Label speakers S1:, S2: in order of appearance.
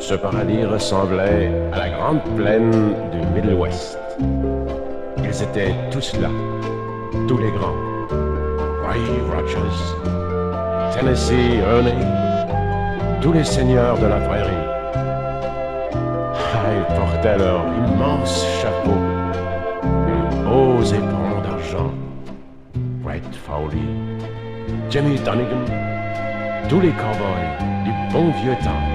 S1: Ce paradis ressemblait à la grande plaine du Middle West. Ils étaient tous là, tous les grands. Roy Rogers, Tennessee Ernie, tous les seigneurs de la prairie. Ils portaient leurs immenses chapeaux, leurs beaux éperons d'argent. Brett Fowley, Jimmy Donegan, tous les cowboys du bon vieux temps.